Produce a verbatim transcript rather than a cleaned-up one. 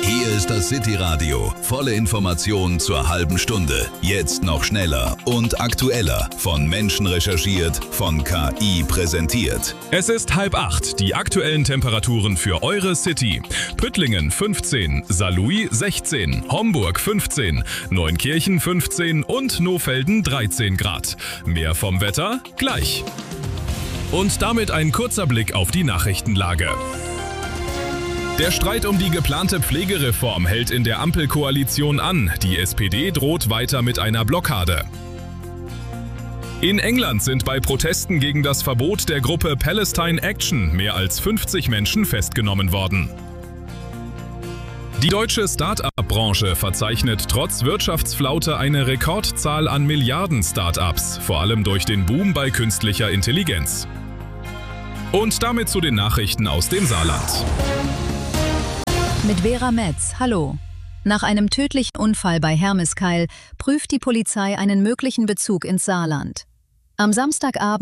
Hier ist das City-Radio. Volle Informationen zur halben Stunde. Jetzt noch schneller und aktueller. Von Menschen recherchiert, von K I präsentiert. Es ist halb acht. Die aktuellen Temperaturen für eure City. Püttlingen fünfzehn, Saarlouis sechzehn, Homburg fünfzehn, Neunkirchen fünfzehn und Nohfelden dreizehn Grad. Mehr vom Wetter gleich. Und damit ein kurzer Blick auf die Nachrichtenlage. Der Streit um die geplante Pflegereform hält in der Ampelkoalition an. Die S P D droht weiter mit einer Blockade. In England sind bei Protesten gegen das Verbot der Gruppe Palestine Action mehr als fünfzig Menschen festgenommen worden. Die deutsche Start-up-Branche verzeichnet trotz Wirtschaftsflaute eine Rekordzahl an Milliarden-Start-ups, vor allem durch den Boom bei künstlicher Intelligenz. Und damit zu den Nachrichten aus dem Saarland. Mit Vera Metz, hallo. Nach einem tödlichen Unfall bei Hermeskeil prüft die Polizei einen möglichen Bezug ins Saarland. Am Samstagabend